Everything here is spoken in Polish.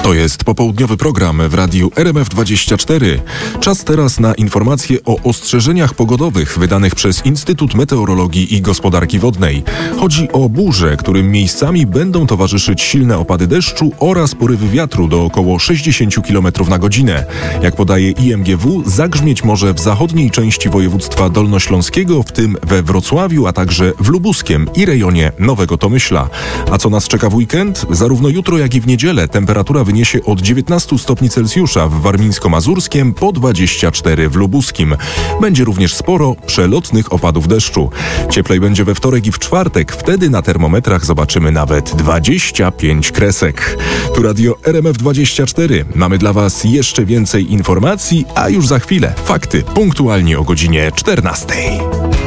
To jest popołudniowy program w radiu RMF24. Czas teraz na informacje o ostrzeżeniach pogodowych wydanych przez Instytut Meteorologii i Gospodarki Wodnej. Chodzi o burze, którym miejscami będą towarzyszyć silne opady deszczu oraz porywy wiatru do około 60 km na godzinę. Jak podaje IMGW, zagrzmieć może w zachodniej części województwa dolnośląskiego, w tym we Wrocławiu, a także w Lubuskiem i rejonie Nowego Tomyśla. A co nas czeka w weekend? Zarówno jutro, jak i w niedzielę temperatura wyniesie od 19 stopni Celsjusza w warmińsko-mazurskim po 24 w lubuskim. Będzie również sporo przelotnych opadów deszczu. Cieplej będzie we wtorek i w czwartek. Wtedy na termometrach zobaczymy nawet 25 kresek. Tu radio RMF24. Mamy dla Was jeszcze więcej informacji, a już za chwilę fakty punktualnie o godzinie 14.